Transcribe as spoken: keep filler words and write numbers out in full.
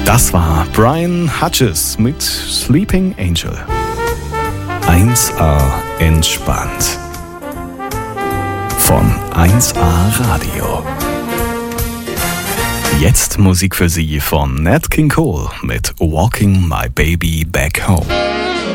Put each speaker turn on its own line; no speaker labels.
Das war Brian Hutches mit Sleeping Angel. eins A entspannt. Von eins A Radio. Jetzt Musik für Sie von Nat King Cole mit Walking My Baby Back Home.